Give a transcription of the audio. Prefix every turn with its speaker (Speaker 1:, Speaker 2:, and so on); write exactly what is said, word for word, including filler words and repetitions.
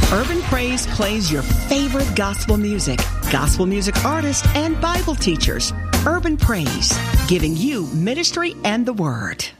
Speaker 1: Urban Praise plays your favorite gospel music, gospel music artists, and Bible teachers. Urban Praise, giving you ministry and the Word.